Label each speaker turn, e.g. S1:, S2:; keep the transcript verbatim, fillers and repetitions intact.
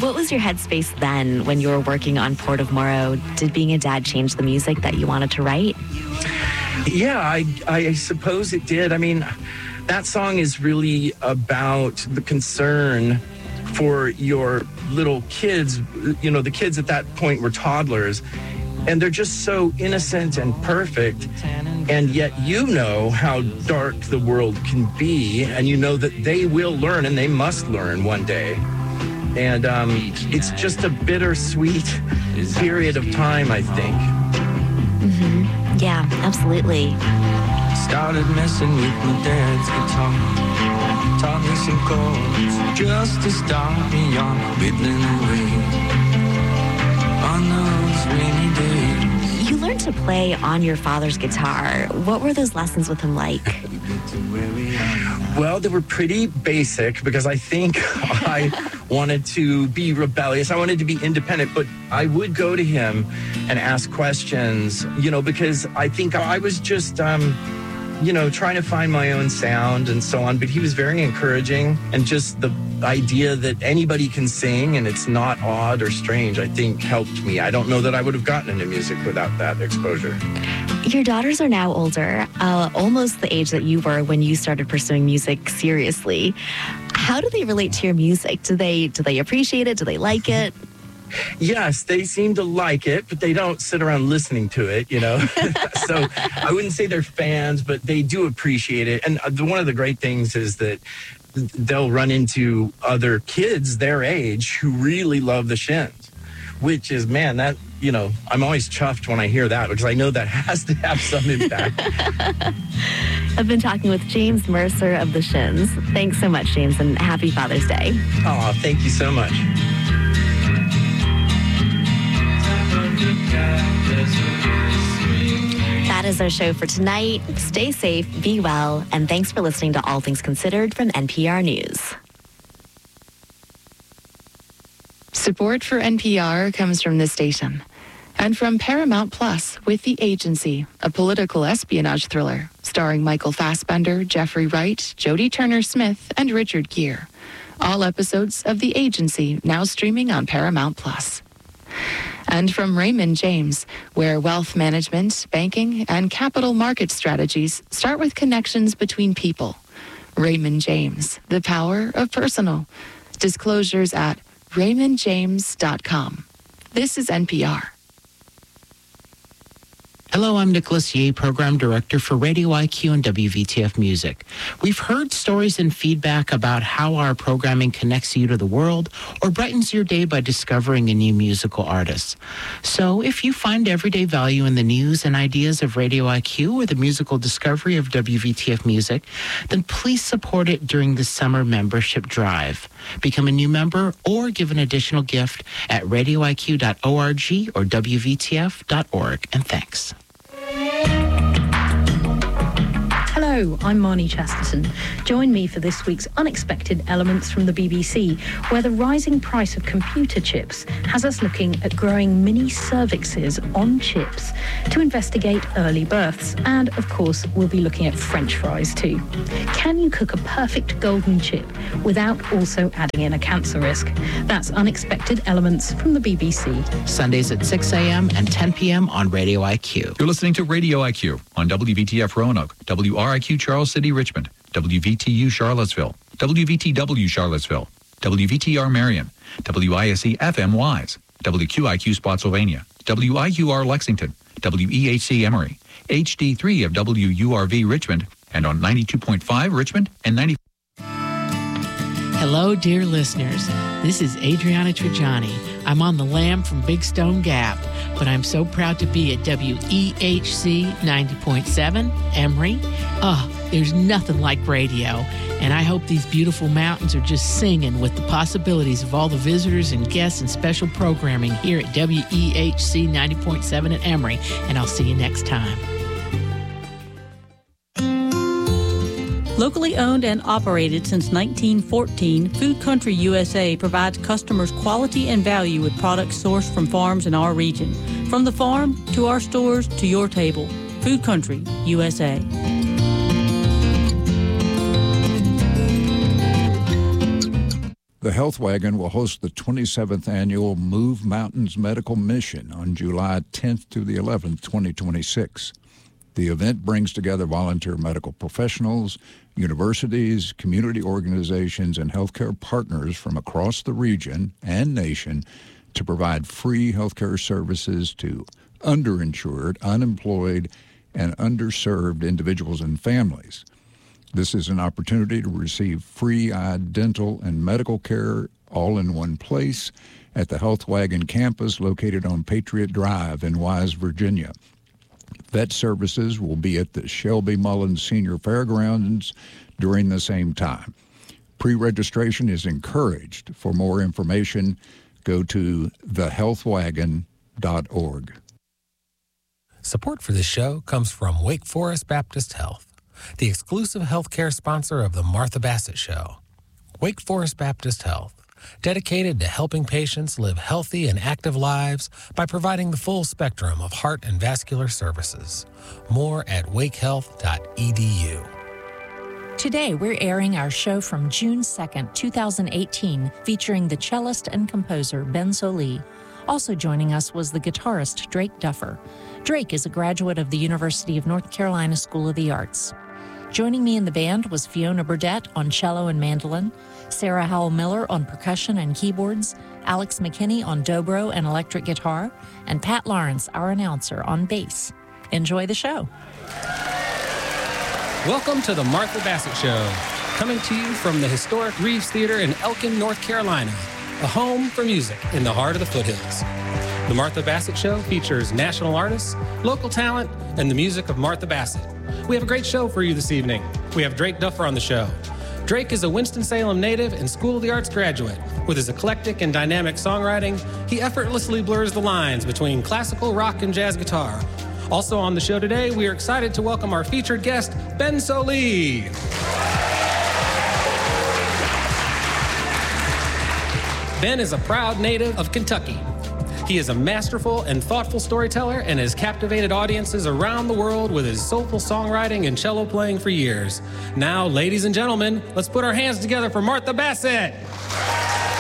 S1: What was your headspace then when you were working on Port of Morrow? Did being a dad change the music that you wanted to write?
S2: Yeah, I, I suppose it did. I mean, that song is really about the concern for your little kids. You know, the kids at that point were toddlers, and they're just so innocent and perfect. And yet you know how dark the world can be, and you know that they will learn, and they must learn one day. And um, it's just a bittersweet period of time, I think.
S1: Mm-hmm. Yeah, absolutely.
S3: Started messing with my dad's guitar, taught me some chords just to start me on whittling away on those rainy days.
S1: You learned to play on your father's guitar. What were those lessons with him like?
S2: Well, they were pretty basic because I think I wanted to be rebellious. I wanted to be independent, but I would go to him and ask questions, you know, because I think I was just, um, you know, trying to find my own sound and so on. But he was very encouraging, and just the idea that anybody can sing and it's not odd or strange, I think helped me. I don't know that I would have gotten into music without that exposure.
S1: Your daughters are now older, uh, almost the age that you were when you started pursuing music seriously. How do they relate to your music? Do they do they appreciate it? Do they like it?
S2: Yes, they seem to like it, but they don't sit around listening to it, you know. So I wouldn't say they're fans, but they do appreciate it. And one of the great things is that they'll run into other kids their age who really love the Shins, which is, man, that, you know, I'm always chuffed when I hear that because I know that has to have some impact.
S1: I've been talking with James Mercer of the Shins. Thanks so much, James, and happy Father's Day.
S2: Oh, thank you so much.
S1: That is our show for tonight. Stay safe, be well, and thanks for listening to All Things Considered from N P R News.
S4: Support for N P R comes from this station and from Paramount Plus with The Agency, a political espionage thriller starring Michael Fassbender, Jeffrey Wright, Jodie Turner-Smith, and Richard Gere. All episodes of The Agency now streaming on Paramount Plus. And from Raymond James, where wealth management, banking, and capital market strategies start with connections between people. Raymond James, the power of personal. Disclosures at raymond james dot com. This is N P R.
S5: Hello, I'm Nicholas Yee, Program Director for Radio I Q and W V T F Music. We've heard stories and feedback about how our programming connects you to the world or brightens your day by discovering a new musical artist. So if you find everyday value in the news and ideas of Radio I Q or the musical discovery of W V T F Music, then please support it during the summer membership drive. Become a new member or give an additional gift at radio I Q dot org or W V T F dot org. And thanks.
S6: Hello, I'm Marnie Chesterton. Join me for this week's Unexpected Elements from the B B C, where the rising price of computer chips has us looking at growing mini cervixes on chips to investigate early births. And, of course, we'll be looking at French fries too. Can you cook a perfect golden chip without also adding in a cancer risk? That's Unexpected Elements from the B B C.
S5: Sundays at six a.m. and ten p.m. on Radio I Q.
S7: You're listening to Radio I Q on W V T F Roanoke, W R I Q Charles City, Richmond, W V T U Charlottesville, W V T W Charlottesville, W V T R Marion, W I S E F M Wise, W Q I Q Spotsylvania, W I U R Lexington, W E H C Emory, H D three of W U R V Richmond, and on ninety-two point five Richmond and ninety.
S8: Hello, dear listeners. This is Adriana Trajani. I'm on the lam from Big Stone Gap, but I'm so proud to be at W E H C ninety point seven, Emory. Oh, there's nothing like radio, and I hope these beautiful mountains are just singing with the possibilities of all the visitors and guests and special programming here at W E H C ninety point seven at Emory, and I'll see you next time.
S9: Locally owned and operated since nineteen fourteen, Food Country U S A provides customers quality and value with products sourced from farms in our region. From the farm to our stores to your table, Food Country U S A.
S10: The Health Wagon will host the twenty-seventh annual Move Mountains Medical Mission on July tenth through the eleventh, twenty twenty-six. The event brings together volunteer medical professionals, universities, community organizations, and healthcare partners from across the region and nation to provide free healthcare services to underinsured, unemployed, and underserved individuals and families. This is an opportunity to receive free eye, dental, and medical care all in one place at the Health Wagon campus located on Patriot Drive in Wise, Virginia. Vet services will be at the Shelby Mullins Senior Fairgrounds during the same time. Pre-registration is encouraged. For more information, go to the health wagon dot org.
S11: Support for this show comes from Wake Forest Baptist Health, the exclusive healthcare sponsor of the Martha Bassett Show. Wake Forest Baptist Health, dedicated to helping patients live healthy and active lives by providing the full spectrum of heart and vascular services. More at wake health dot e d u.
S12: Today, we're airing our show from June second, two thousand eighteen, featuring the cellist and composer Ben Sollee. Also joining us was the guitarist Drake Duffer. Drake is a graduate of the University of North Carolina School of the Arts. Joining me in the band was Fiona Burdett on cello and mandolin, Sarah Howell Miller on percussion and keyboards, Alex McKinney on dobro and electric guitar, and Pat Lawrence, our announcer, on bass. Enjoy the show.
S11: Welcome to the Martha Bassett Show, coming to you from the historic Reeves Theater in Elkin, North Carolina, a home for music in the heart of the foothills. The Martha Bassett Show features national artists, local talent, and the music of Martha Bassett. We have a great show for you this evening. We have Drake Duffer on the show. Drake is a Winston-Salem native and School of the Arts graduate. With his eclectic and dynamic songwriting, he effortlessly blurs the lines between classical, rock, and jazz guitar. Also on the show today, we are excited to welcome our featured guest, Ben Sollee. Ben is a proud native of Kentucky. He is a masterful and thoughtful storyteller and has captivated audiences around the world with his soulful songwriting and cello playing for years. Now, ladies and gentlemen, let's put our hands together for Martha Bassett.